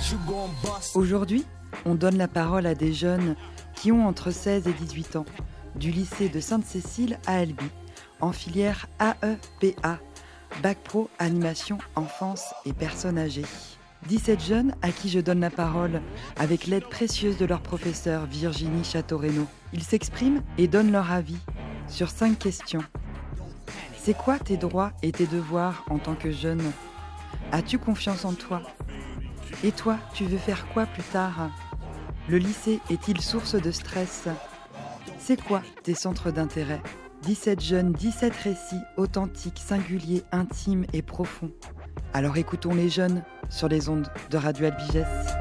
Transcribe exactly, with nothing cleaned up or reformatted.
Aujourd'hui, on donne la parole à des jeunes qui ont entre seize et dix-huit ans, du lycée de Sainte-Cécile à Albi, en filière A E P A, Bac Pro Animation Enfance et Personnes âgées. dix-sept jeunes à qui je donne la parole avec l'aide précieuse de leur professeur Virginie Château-Renaud. Ils s'expriment et donnent leur avis sur cinq questions. C'est quoi tes droits et tes devoirs en tant que jeune ? As-tu confiance en toi ? Et toi, tu veux faire quoi plus tard ? Le lycée est-il source de stress ? C'est quoi tes centres d'intérêt ? dix-sept jeunes, dix-sept récits authentiques, singuliers, intimes et profonds. Alors écoutons les jeunes sur les ondes de Radio Albi Gesse.